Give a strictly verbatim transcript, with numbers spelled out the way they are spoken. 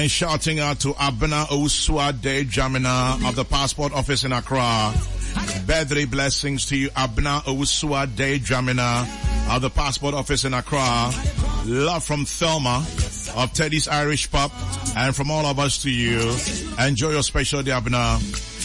And shouting out to Abena Osua De Jamina of the Passport Office in Accra. Birthday blessings to you, Abena Osua De Jamina of the Passport Office in Accra. Love from Thelma of Teddy's Irish Pub, and from all of us to you. Enjoy your special day, Abena.